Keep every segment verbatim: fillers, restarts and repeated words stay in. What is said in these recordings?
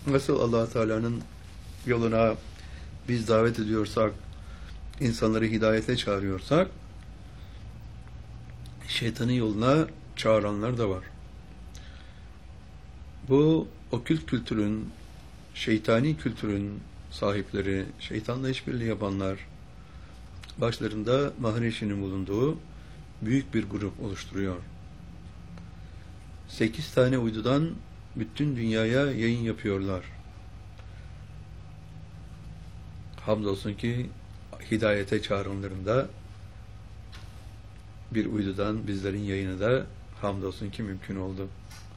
Nasıl Allah Teala'nın yoluna biz davet ediyorsak, insanları hidayete çağırıyorsak, şeytanın yoluna çağıranlar da var. Bu okült kültürün, şeytani kültürün sahipleri, şeytanla işbirliği yapanlar, başlarında Maharişi'nin bulunduğu büyük bir grup oluşturuyor. Sekiz tane uydudan bütün dünyaya yayın yapıyorlar. Hamdolsun ki hidayete çağrımlarında bir uydudan bizlerin yayını da hamdolsun ki mümkün oldu.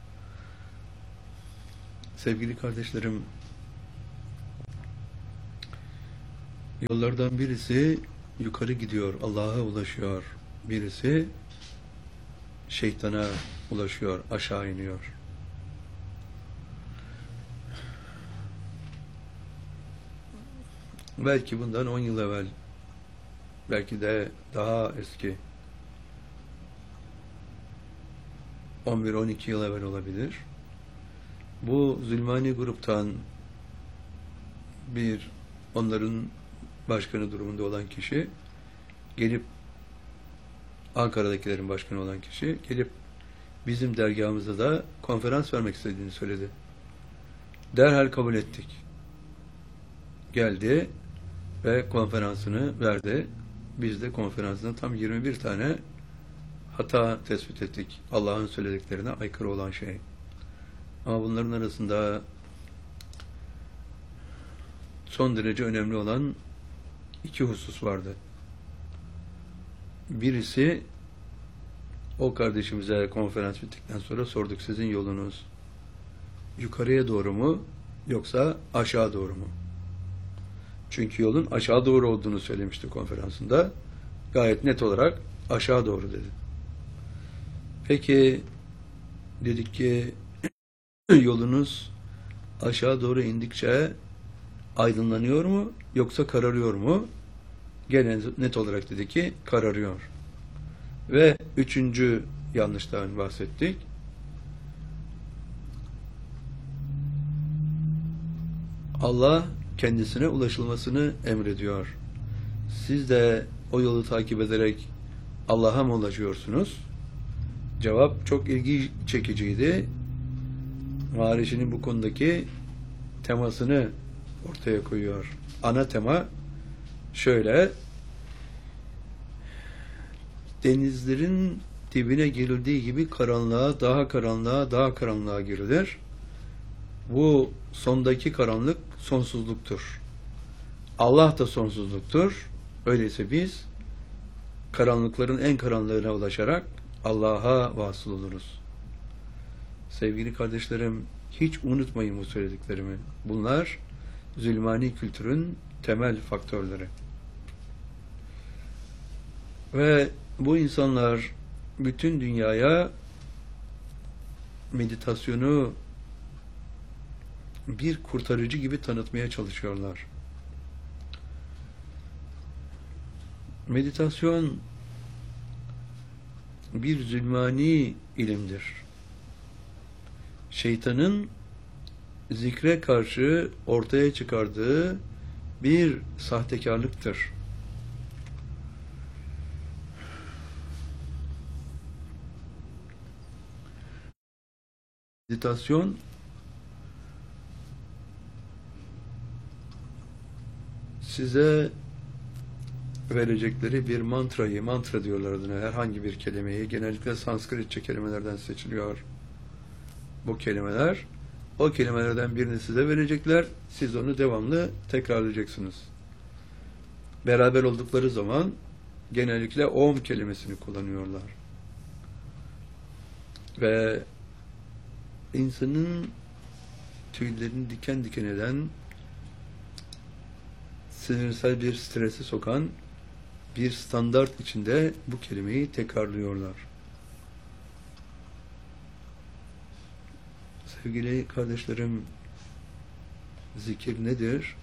Sevgili kardeşlerim, yollardan birisi yukarı gidiyor, Allah'a ulaşıyor. Birisi şeytana ulaşıyor, aşağı iniyor. Belki bundan on yıl evvel, belki de daha eski, on bir on iki yıl evvel olabilir. Bu Zulmani gruptan bir, onların başkanı durumunda olan kişi gelip, Ankara'dakilerin başkanı olan kişi gelip bizim dergahımızda da konferans vermek istediğini söyledi. Derhal kabul ettik. Geldi ve konferansını verdi. Biz de konferansında tam yirmi bir tane hata tespit ettik. Allah'ın söylediklerine aykırı olan şey. Ama bunların arasında son derece önemli olan iki husus vardı. Birisi, o kardeşimize konferans bittikten sonra sorduk, sizin yolunuz yukarıya doğru mu yoksa aşağı doğru mu? Çünkü yolun aşağı doğru olduğunu söylemişti konferansında. Gayet net olarak aşağı doğru dedi. Peki dedik ki yolunuz aşağı doğru indikçe aydınlanıyor mu yoksa kararıyor mu? Gene net olarak dedi ki kararıyor. Ve üçüncü yanlıştan bahsettik. Allah kendisine ulaşılmasını emrediyor. Siz de o yolu takip ederek Allah'a mı ulaşıyorsunuz? Cevap çok ilgi çekiciydi. Maharişi'nin bu konudaki temasını ortaya koyuyor. Ana tema şöyle: denizlerin dibine girildiği gibi karanlığa, daha karanlığa, daha karanlığa girilir. Bu sondaki karanlık sonsuzluktur. Allah da sonsuzluktur. Öyleyse biz karanlıkların en karanlığına ulaşarak Allah'a vasıl oluruz. Sevgili kardeşlerim, hiç unutmayın bu söylediklerimi. Bunlar Zulmani kültürün temel faktörleri. Ve bu insanlar bütün dünyaya meditasyonu bir kurtarıcı gibi tanıtmaya çalışıyorlar. Meditasyon bir zulmani ilimdir. Şeytanın zikre karşı ortaya çıkardığı bir sahtekarlıktır. Meditasyon size verecekleri bir mantrayı, mantra diyorlar adına, herhangi bir kelimeyi, genellikle Sanskritçe kelimelerden seçiliyor bu kelimeler. O kelimelerden birini size verecekler, siz onu devamlı tekrarlayacaksınız. Beraber oldukları zaman genellikle Om kelimesini kullanıyorlar. Ve insanın tüylerini diken diken eden, sinirsel bir stresi sokan bir standart içinde bu kelimeyi tekrarlıyorlar. Sevgili kardeşlerim, zikir nedir?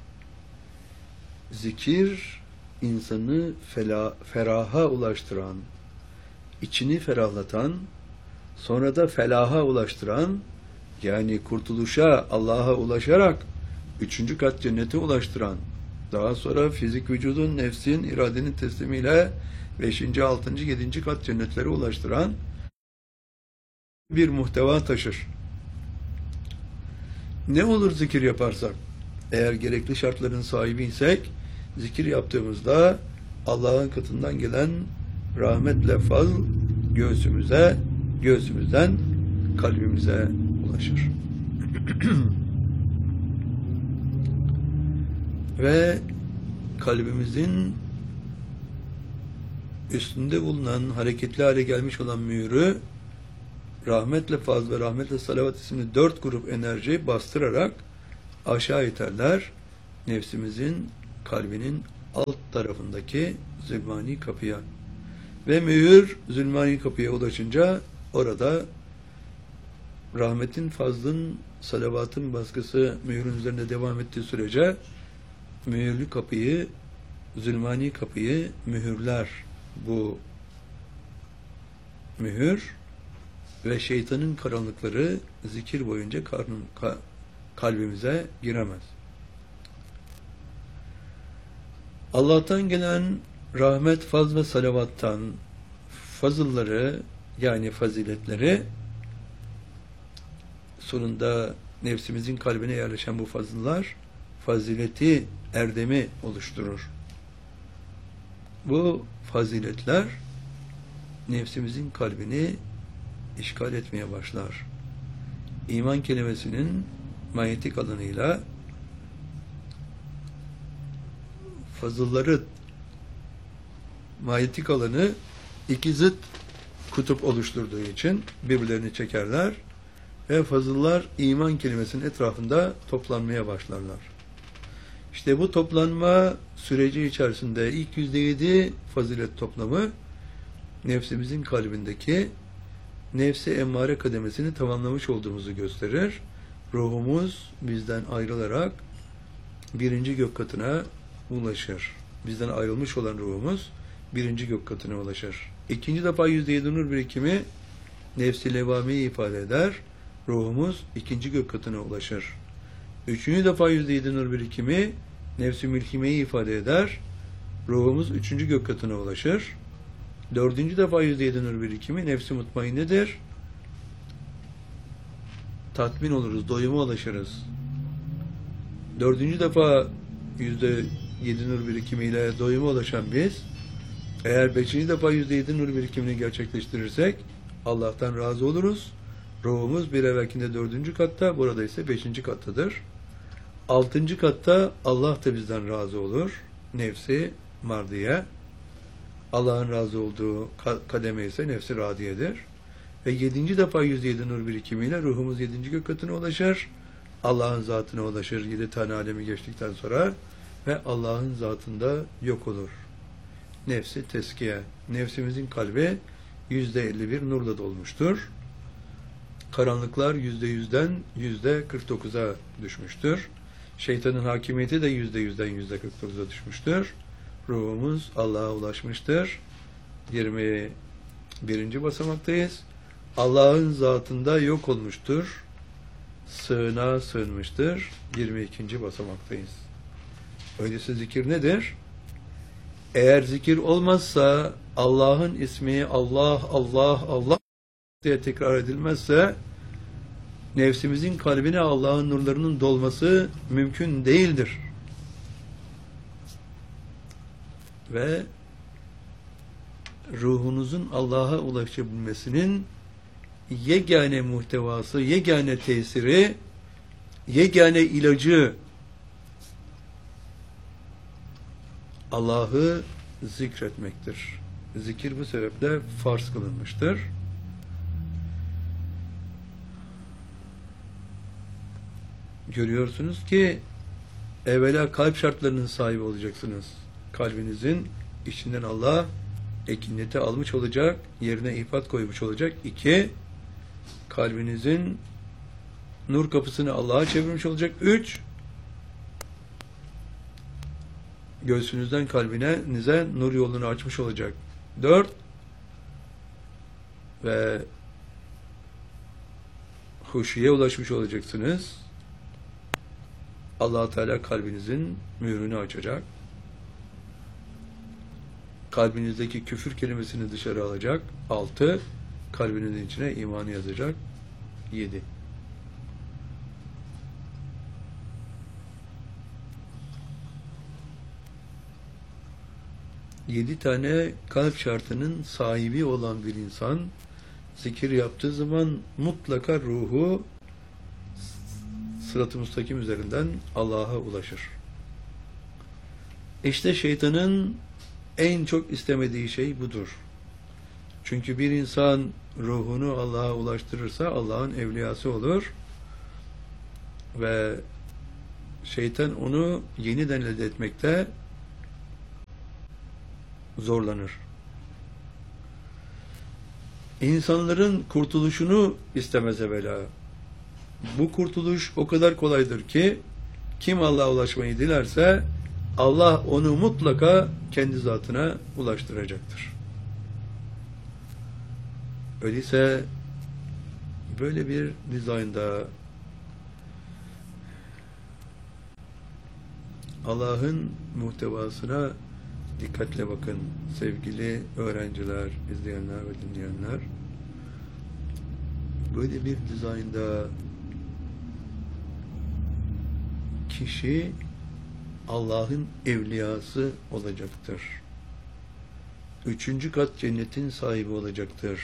Zikir, insanı fela, feraha ulaştıran, içini ferahlatan, sonra da felaha ulaştıran yani kurtuluşa, Allah'a ulaşarak üçüncü kat cennete ulaştıran, daha sonra fizik vücudun, nefsin, iradenin teslimiyle beşinci, altıncı, yedinci kat cennetlere ulaştıran bir muhteva taşır. Ne olur zikir yaparsak? Eğer gerekli şartların sahibiysek, zikir yaptığımızda Allah'ın katından gelen rahmetle fazl göğsümüze, göğsümüzden kalbimize ulaşır. Ve kalbimizin üstünde bulunan, hareketli hale gelmiş olan mühürü rahmetle fazl ve rahmetle salavat isimli dört grup enerji bastırarak aşağı iterler. Nefsimizin, kalbinin alt tarafındaki zulmani kapıya. Ve mühür zulmani kapıya ulaşınca orada rahmetin, fazlın, salavatın baskısı mühürün üzerinde devam ettiği sürece mühürlü kapıyı, zulmani kapıyı mühürler. Bu mühür ve şeytanın karanlıkları zikir boyunca karnım, ka, kalbimize giremez. Allah'tan gelen rahmet, faz ve salavattan fazılları, yani faziletleri, sonunda nefsimizin kalbine yerleşen bu fazıllar fazileti, erdemi oluşturur. Bu faziletler nefsimizin kalbini işgal etmeye başlar. İman kelimesinin manyetik alanıyla fazılları, manyetik alanı iki zıt kutup oluşturduğu için birbirlerini çekerler ve fazıllar iman kelimesinin etrafında toplanmaya başlarlar. İşte bu toplanma süreci içerisinde ilk yüzde yedi fazilet toplamı nefsimizin kalbindeki nefsi emmare kademesini tamamlamış olduğumuzu gösterir. Ruhumuz bizden ayrılarak birinci gök katına ulaşır. Bizden ayrılmış olan ruhumuz birinci gök katına ulaşır. İkinci defa yüzde yedi nur birikimi nefsi levamiyi ifade eder. Ruhumuz ikinci gök katına ulaşır. Üçüncü defa yüzde yedi nur birikimi nefsi mülkimeyi ifade eder. Ruhumuz üçüncü gök katına ulaşır. Dördüncü defa yüzde yedi nur birikimi nefsi mutmainnedir. Tatmin oluruz, doyuma ulaşırız. Dördüncü defa yüzde yedi nur birikimiyle doyuma ulaşan biz, eğer beşinci defa yüzde yedi nur birikimini gerçekleştirirsek Allah'tan razı oluruz. Ruhumuz bir evvelkinde dördüncü katta, burada ise beşinci kattadır. Altıncı katta Allah da bizden razı olur. Nefsi mardiye. Allah'ın razı olduğu kademe ise nefsi radiyedir. Ve yedinci defa yüzde yedi nur birikimiyle ruhumuz yedinci gök katına ulaşır. Allah'ın zatına ulaşır. Yedi tane alemi geçtikten sonra ve Allah'ın zatında yok olur. Nefsi teskiye. Nefsimizin kalbi yüzde elli bir nurla dolmuştur. Karanlıklar yüzde yüzden yüzde kırk dokuza düşmüştür. Şeytanın hakimiyeti de yüzde yüzden yüzde kırk dokuza düşmüştür. Ruhumuz Allah'a ulaşmıştır. yirmi birinci basamaktayız. Allah'ın zatında yok olmuştur. Sığınağa sığınmıştır. yirmi ikinci basamaktayız. Öyleyse zikir nedir? Eğer zikir olmazsa, Allah'ın ismi Allah, Allah, Allah diye tekrar edilmezse, nefsimizin kalbine Allah'ın nurlarının dolması mümkün değildir. Ve ruhunuzun Allah'a ulaşabilmesinin yegane muhtevası, yegane tesiri, yegane ilacı Allah'ı zikretmektir. Zikir bu sebeple farz kılınmıştır. Görüyorsunuz ki evvela kalp şartlarının sahibi olacaksınız. Kalbinizin içinden Allah ekiniyeti almış olacak, yerine ifat koymuş olacak. İki, kalbinizin nur kapısını Allah'a çevirmiş olacak. Üç, göğsünüzden kalbinize nur yolunu açmış olacak. Dört, ve huşuya ulaşmış olacaksınız. Allah Teala kalbinizin mührünü açacak. Kalbinizdeki küfür kelimesini dışarı alacak. Altı, kalbinizin içine imanı yazacak. Yedi. Yedi tane kalp şartının sahibi olan bir insan zikir yaptığı zaman mutlaka ruhu sırat-ı müstakim üzerinden Allah'a ulaşır. İşte şeytanın en çok istemediği şey budur. Çünkü bir insan ruhunu Allah'a ulaştırırsa Allah'ın evliyası olur ve şeytan onu yeniden elde etmekte zorlanır. İnsanların kurtuluşunu istemez evvela. Bu kurtuluş o kadar kolaydır ki kim Allah'a ulaşmayı dilerse Allah onu mutlaka kendi zatına ulaştıracaktır. Öyleyse böyle bir dizaynda Allah'ın muhtevasına dikkatle bakın sevgili öğrenciler, izleyenler ve dinleyenler. Böyle bir dizaynda kişi Allah'ın evliyası olacaktır. Üçüncü kat cennetin sahibi olacaktır.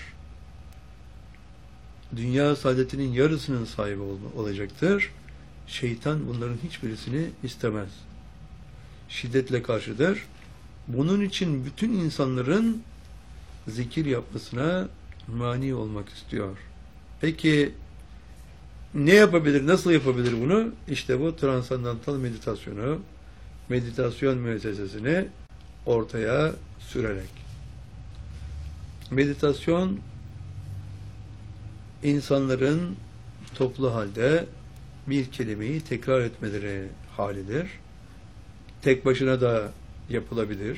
Dünya saadetinin yarısının sahibi olacaktır. Şeytan bunların hiçbirisini istemez. Şiddetle karşıdır. Bunun için bütün insanların zikir yapmasına mani olmak istiyor. Peki ne yapabilir, nasıl yapabilir bunu? İşte bu transandantal meditasyonu, meditasyon müessesesini ortaya sürerek. Meditasyon, insanların toplu halde bir kelimeyi tekrar etmeleri halidir. Tek başına da yapılabilir.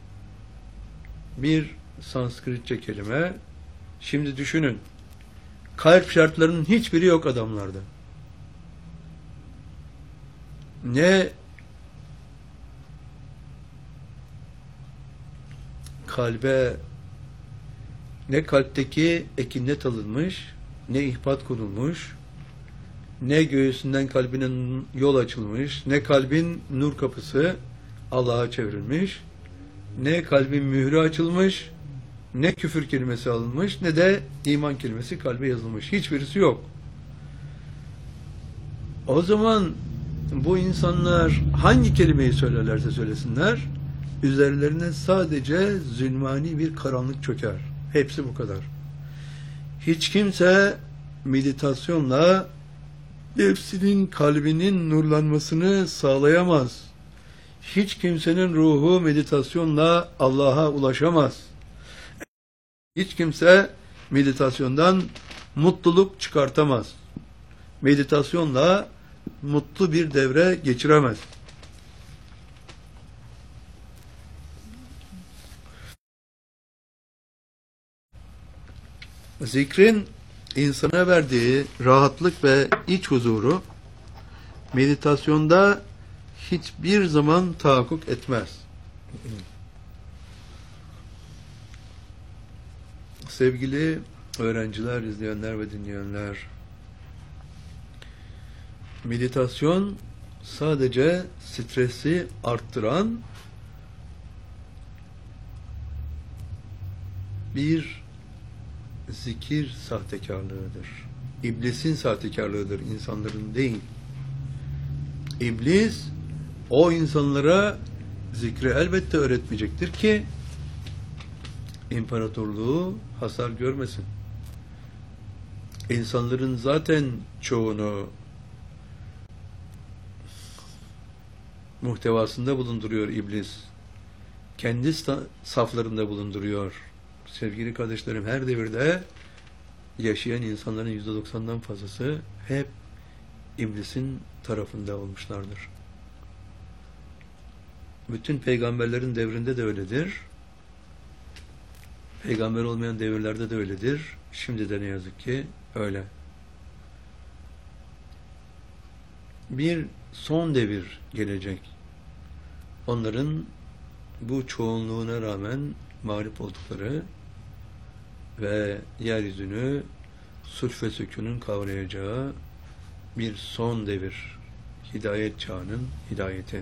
Bir Sanskritçe kelime. Şimdi düşünün. Kalp şartlarının hiçbiri yok adamlarda. Ne kalbe, ne kalpteki ekinnet alınmış, ne ihbat konulmuş, ne göğsünden kalbine yol açılmış, ne kalbin nur kapısı Allah'a çevrilmiş, ne kalbin mührü açılmış, ne küfür kelimesi alınmış, ne de iman kelimesi kalbe yazılmış. Hiçbirisi yok. O zaman bu insanlar hangi kelimeyi söylerlerse söylesinler, üzerlerine sadece zulmani bir karanlık çöker. Hepsi bu kadar. Hiç kimse meditasyonla nefsinin, kalbinin nurlanmasını sağlayamaz. Hiç kimsenin ruhu meditasyonla Allah'a ulaşamaz. Hiç kimse meditasyondan mutluluk çıkartamaz. Meditasyonla mutlu bir devre geçiremez. Zikrin insana verdiği rahatlık ve iç huzuru meditasyonda hiçbir zaman tahakkuk etmez. Sevgili öğrenciler, izleyenler ve dinleyenler, meditasyon sadece stresi arttıran bir zikir sahtekarlığıdır. İblisin sahtekarlığıdır, insanların değil. İblis o insanlara zikri elbette öğretmeyecektir ki imparatorluğu hasar görmesin. İnsanların zaten çoğunu muhtevasında bulunduruyor iblis. Kendi saflarında bulunduruyor. Sevgili kardeşlerim, her devirde yaşayan insanların yüzde doksandan fazlası hep iblisin tarafında olmuşlardır. Bütün peygamberlerin devrinde de öyledir. Peygamber olmayan devirlerde de öyledir. Şimdi de ne yazık ki öyle. bir son devir gelecek. Onların bu çoğunluğuna rağmen mağlup oldukları ve yeryüzünü sulh ve sükûnun kavrayacağı bir son devir, hidayet çağının hidayeti.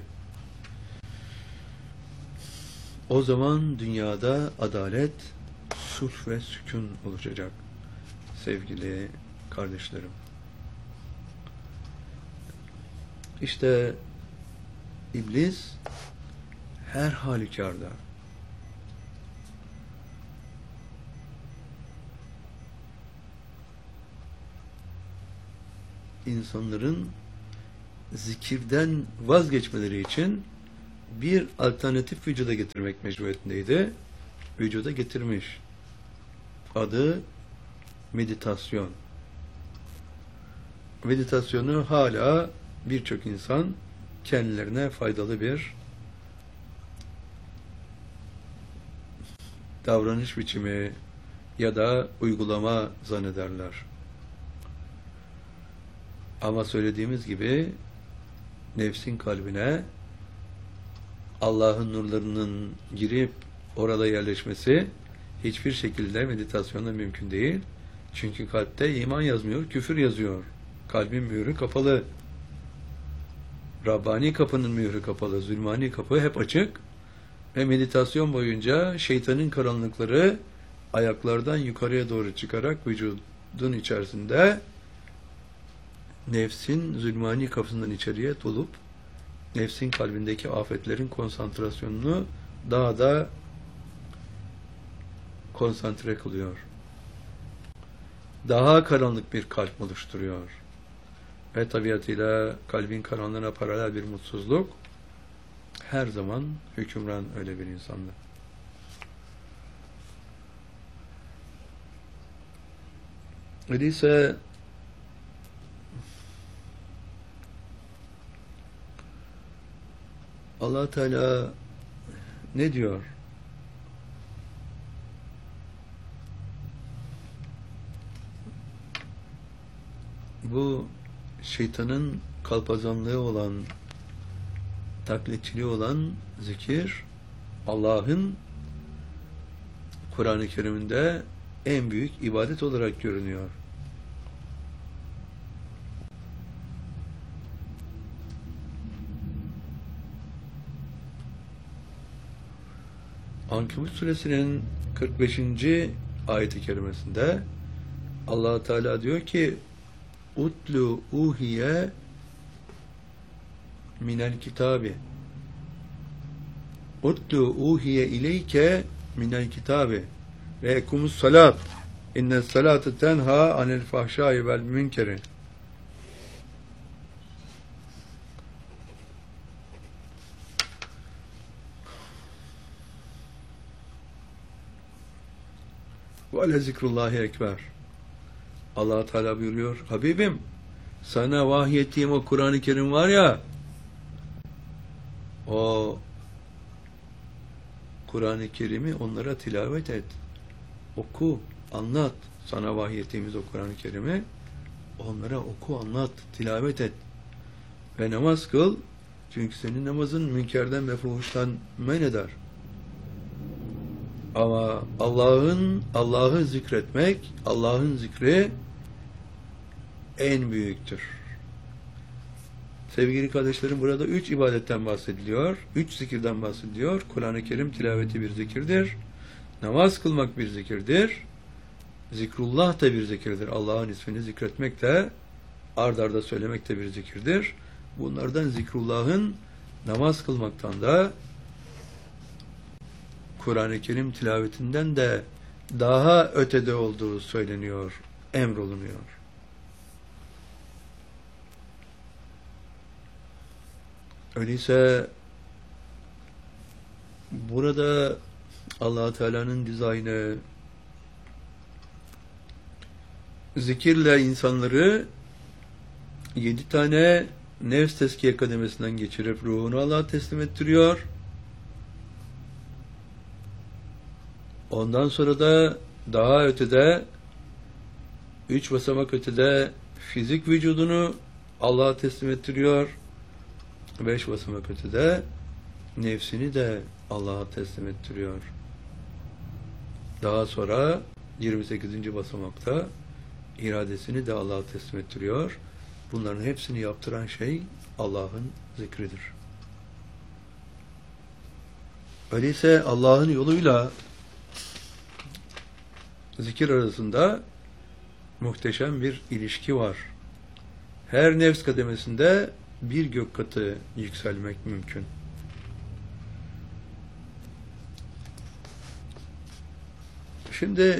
O zaman dünyada adalet, sulh ve sükûn oluşacak sevgili kardeşlerim. İşte iblis her halükarda insanların zikirden vazgeçmeleri için bir alternatif vücuda getirmek mecburiyetindeydi. Vücuda getirmiş. Adı meditasyon. Meditasyonu hala birçok insan kendilerine faydalı bir davranış biçimi ya da uygulama zannederler. Ama söylediğimiz gibi nefsin kalbine Allah'ın nurlarının girip orada yerleşmesi hiçbir şekilde meditasyonla mümkün değil. Çünkü kalpte iman yazmıyor, küfür yazıyor. Kalbin mührü kapalı. Rabbani kapının mührü kapalı. Zulmani kapı hep açık. Ve meditasyon boyunca şeytanın karanlıkları ayaklardan yukarıya doğru çıkarak vücudun içerisinde nefsin zulmani kapısından içeriye dolup nefsin kalbindeki afetlerin konsantrasyonunu daha da konsantre kılıyor. Daha karanlık bir kalp oluşturuyor. Ve tabiatıyla kalbin karanlığına paralel bir mutsuzluk her zaman hükümran öyle bir insanda. Öyleyse Allah Teala ne diyor? Bu şeytanın kalpazanlığı olan, taklitçiliği olan zikir, Allah'ın Kur'an-ı Kerim'inde en büyük ibadet olarak görünüyor. Ankebut suresinin kırk beşinci ayet-i kerimesinde Allah Teala diyor ki utlu uhiye minel kitabi utlu uhiye ileyke minel kitabi ve ekumus salat inne salate tenha anil fahşai vel münkeri. Ve le zikrullahi ekber. Allah Teala buyuruyor, Habibim sana vahyettiğim o Kur'an-ı Kerim var ya, o Kur'an-ı Kerim'i onlara tilavet et, oku, anlat. Sana vahyettiğimiz o Kur'an-ı Kerim'i onlara oku, anlat, tilavet et ve namaz kıl. Çünkü senin namazın münkerden ve fuhuştan men eder. Ama Allah'ın Allah'ı zikretmek, Allah'ın zikri en büyüktür. Sevgili kardeşlerim, burada üç ibadetten bahsediliyor. Üç zikirden bahsediliyor. Kur'an-ı Kerim tilaveti bir zikirdir. Namaz kılmak bir zikirdir. Zikrullah da bir zikirdir. Allah'ın ismini zikretmek de, ard arda söylemek de bir zikirdir. Bunlardan zikrullahın namaz kılmaktan da Kur'an-ı Kerim tilavetinden de daha ötede olduğu söyleniyor, emrolunuyor. Öyleyse burada Allah Teala'nın dizaynı zikirle insanları yedi tane nefs tezkiye kademesinden geçirip ruhunu Allah'a teslim ettiriyor. Ondan sonra da daha ötede, üç basamak ötede fizik vücudunu Allah'a teslim ettiriyor. Beş basamak ötede nefsini de Allah'a teslim ettiriyor. Daha sonra yirmi sekizinci basamakta iradesini de Allah'a teslim ettiriyor. Bunların hepsini yaptıran şey Allah'ın zikridir. Öyleyse Allah'ın yoluyla zikir arasında muhteşem bir ilişki var. Her nefs kademesinde bir gök katı yükselmek mümkün. Şimdi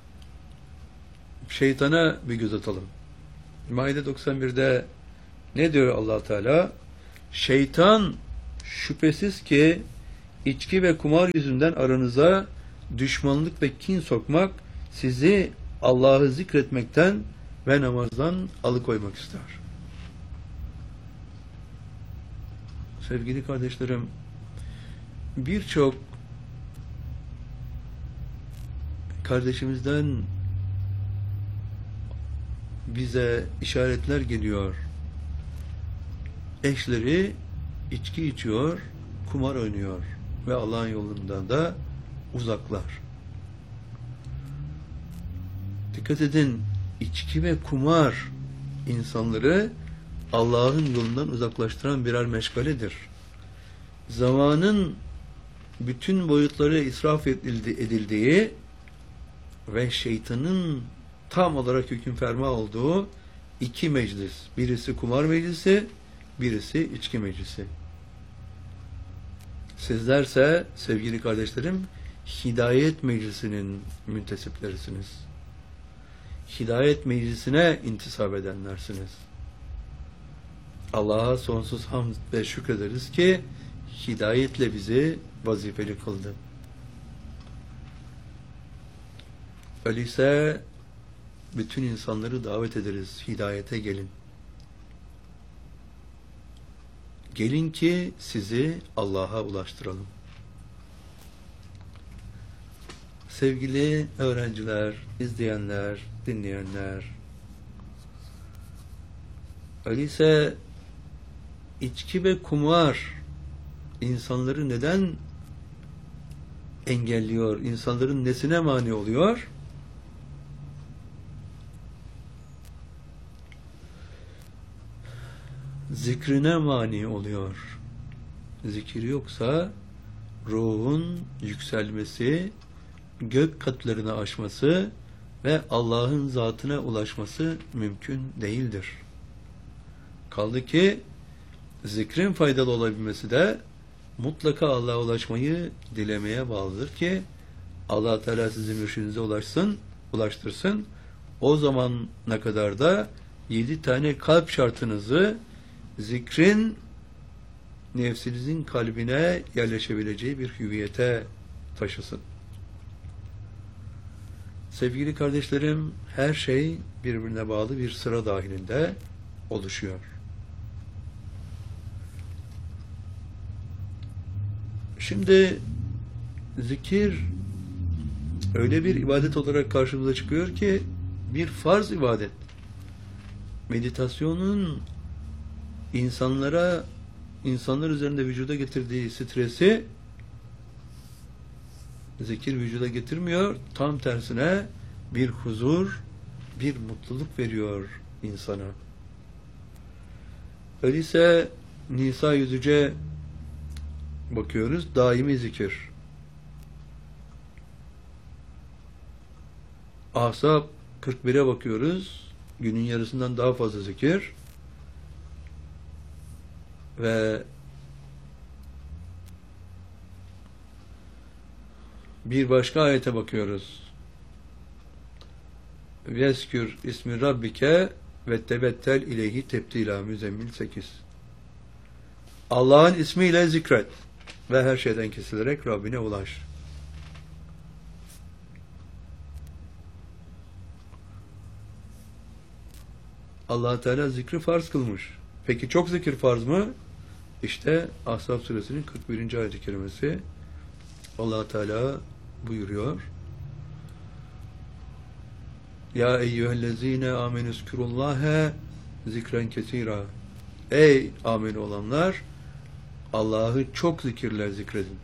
şeytana bir göz atalım. Maide doksan birde ne diyor Allah Teala? Şeytan şüphesiz ki içki ve kumar yüzünden aranıza düşmanlık ve kin sokmak, sizi Allah'ı zikretmekten ve namazdan alıkoymak ister. Sevgili kardeşlerim, birçok kardeşimizden bize işaretler geliyor. Eşleri içki içiyor, kumar oynuyor ve Allah'ın yolundan da uzaklar. Dikkat edin, içki ve kumar insanları Allah'ın yolundan uzaklaştıran birer meşgaledir. Zamanın bütün boyutları israf edildi, edildiği ve şeytanın tam olarak hüküm ferma olduğu iki meclis. Birisi kumar meclisi, birisi içki meclisi. Sizlerse sevgili kardeşlerim, hidayet meclisinin müntesiplerisiniz. Hidayet meclisine intisap edenlersiniz. Allah'a sonsuz hamd ve şükrederiz ki hidayetle bizi vazifeli kıldı. Öyleyse bütün insanları davet ederiz. Hidayete gelin. Gelin ki sizi Allah'a ulaştıralım. Sevgili öğrenciler, izleyenler, dinleyenler, öyleyse içki ve kumar insanları neden engelliyor? İnsanların nesine mani oluyor? Zikrine mani oluyor. Zikir yoksa ruhun yükselmesi, gök katlarını aşması ve Allah'ın zatına ulaşması mümkün değildir. Kaldı ki zikrin faydalı olabilmesi de mutlaka Allah'a ulaşmayı dilemeye bağlıdır ki Allah Teala sizi mürşidinize ulaşsın, ulaştırsın. O zamana kadar da yedi tane kalp şartınızı zikrin nefsinizin kalbine yerleşebileceği bir hüviyete taşısın. Sevgili kardeşlerim, her şey birbirine bağlı bir sıra dahilinde oluşuyor. Şimdi zikir öyle bir ibadet olarak karşımıza çıkıyor ki bir farz ibadet. Meditasyonun insanlara, insanlar üzerinde vücuda getirdiği stresi zikir vücuda getirmiyor. Tam tersine bir huzur, bir mutluluk veriyor insana. Öyleyse Nisa yüzüce bakıyoruz. Daimi zikir. Ahzab kırk bire bakıyoruz. Günün yarısından daha fazla zikir. Ve bir başka ayete bakıyoruz. Veskür ismi Rabbike ve tebettel ileyhi tebdila. Müzzemmil sekiz. Allah'ın ismiyle zikret ve her şeyden kesilerek Rabbine ulaş. Allah Teala zikri farz kılmış. Peki çok zikir farz mı? İşte Ahzab suresinin kırk birinci ayet-i kerimesi. Allah Teala buyuruyor. Ya eyyühellezine amenüzkürullâhe zikren kesira. Ey ameli olanlar, Allah'ı çok zikirle zikredin.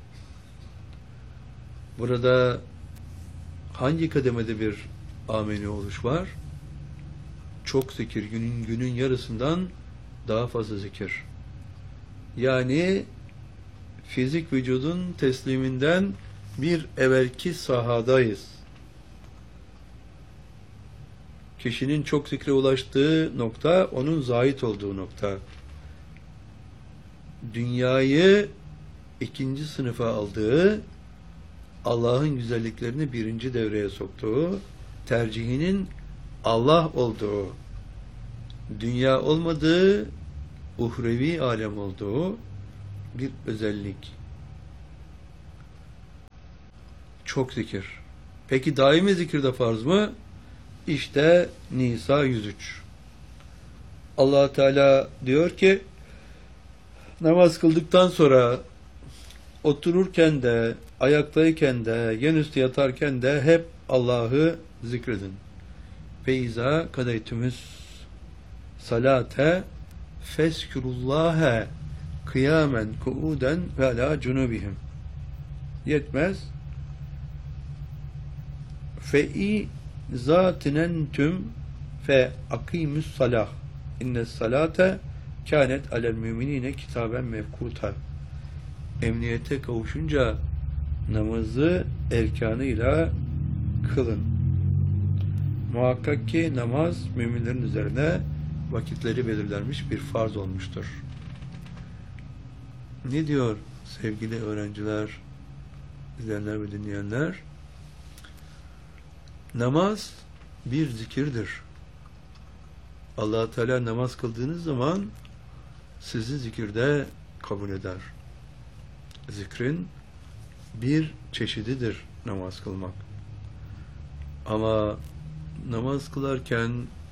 Burada hangi kademede bir ameli oluş var? Çok zikir, günün günün yarısından daha fazla zikir. Yani fizik vücudun tesliminden bir evvelki sahadayız. Kişinin çok zikre ulaştığı nokta, onun zahit olduğu nokta. Dünyayı ikinci sınıfa aldığı, Allah'ın güzelliklerini birinci devreye soktuğu, tercihinin Allah olduğu, dünya olmadığı, uhrevi alem olduğu bir özellik. Çok zikir. Peki daimi zikir de farz mı? İşte Nisa yüz üç. Allah Teala diyor ki, namaz kıldıktan sonra otururken de, ayaktayken de, yanüstü yatarken de hep Allah'ı zikredin. Feiza kadeytümüz salate feskurullâhe kıyamen kuuden ve ala cunubihim. Yetmez. Fe'i zatinentüm fe akimüs salah. İnnes salate kânet alel müminine kitaben mevkuta. Emniyete kavuşunca namazı erkanıyla kılın. Muhakkak ki namaz müminlerin üzerine vakitleri belirlenmiş bir farz olmuştur. Ne diyor sevgili öğrenciler, izleyenler ve dinleyenler? Namaz bir zikirdir. Allah Teala namaz kıldığınız zaman sizi zikirde kabul eder. Zikrin bir çeşididir namaz kılmak. Ama namaz kılarken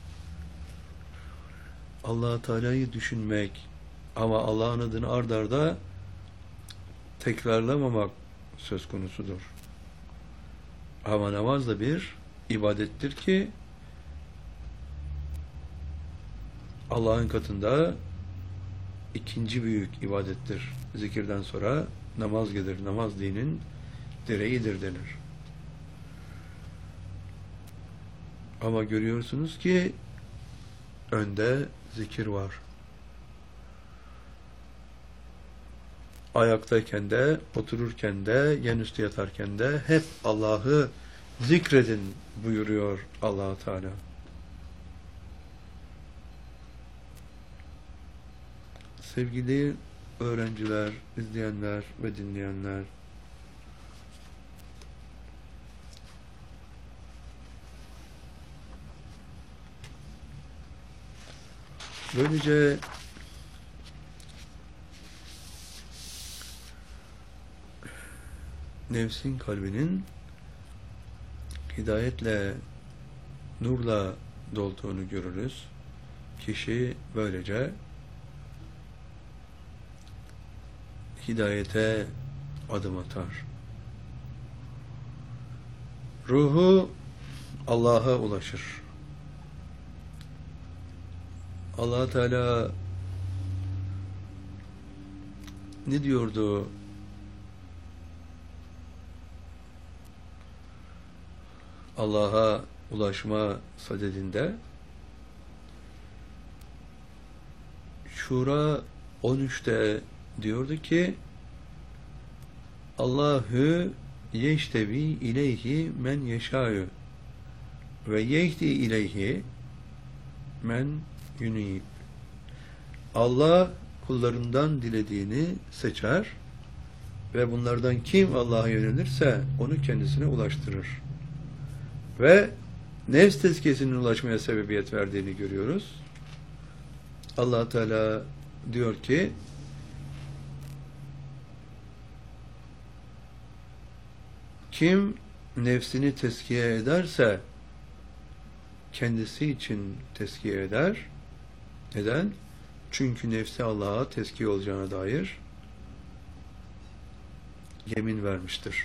Allah Teala'yı düşünmek ama Allah'ın adını ard arda tekrarlamamak söz konusudur. Ama namaz da bir ibadettir ki Allah'ın katında ikinci büyük ibadettir. Zikirden sonra namaz gelir. Namaz dinin direğidir denir. Ama görüyorsunuz ki önde zikir var. Ayaktayken de, otururken de, yanüstü yatarken de hep Allah'ı zikredin buyuruyor Allah Teala. Sevgili öğrenciler, izleyenler ve dinleyenler, böylece nefsin kalbinin hidayetle, nurla dolduğunu görürüz. Kişi böylece hidayete adım atar. Ruhu Allah'a ulaşır. Allah Teala ne diyordu? Allah'a ulaşma sadedinde Şura on üçte diyordu ki Allahu yeştevi ileyhi men yeşâ'ü ve yehdi ileyhi men yunib. Allah kullarından dilediğini seçer ve bunlardan kim Allah'a yönelirse onu kendisine ulaştırır. Ve nefs tezkiyesinin ulaşmaya sebebiyet verdiğini görüyoruz. Allah Teala diyor ki kim nefsini tezkiye ederse kendisi için tezkiye eder. Neden? Çünkü nefsi Allah'a tezkiye olacağına dair yemin vermiştir.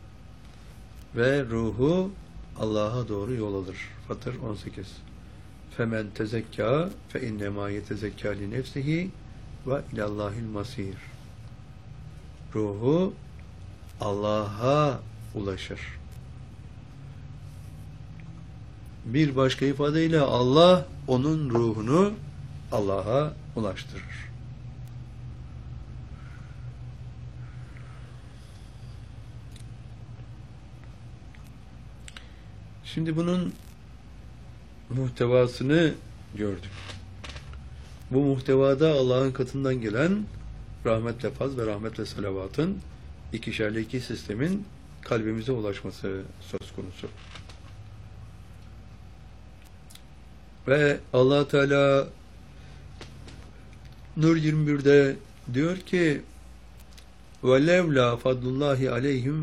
Ve ruhu Allah'a doğru yol alır. Fatır on sekiz. femen tezekka fe innema yetezekka li nefsihi ve ilallahil masir. Ruhu Allah'a ulaşır. Bir başka ifadeyle Allah onun ruhunu Allah'a ulaştırır. Şimdi bunun muhtevasını gördük. Bu muhtevada Allah'ın katından gelen rahmetle faz ve rahmetle salavatın ikişerli iki sistemin kalbimize ulaşması söz konusu. Ve Allah Teala Nur yirmi bir'de diyor ki وَلَوْلَا فَضْلُ اللّٰهِ عَلَيْهِمْ